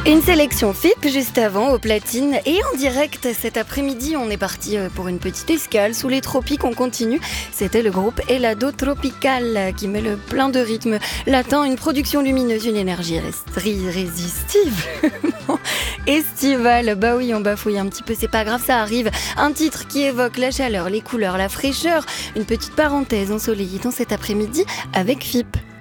Une sélection FIP juste avant au platine et en direct cet après-midi on est parti pour une petite escale sous les tropiques, on continue. C'était le groupe Helado Tropical qui met le plein de rythme latin, une production lumineuse, une énergie irrésistible. Estivale, bah oui on bafouille un petit peu, c'est pas grave, ça arrive. Un titre qui évoque la chaleur, les couleurs, la fraîcheur, une petite parenthèse ensoleillée dans cet après-midi avec FIP.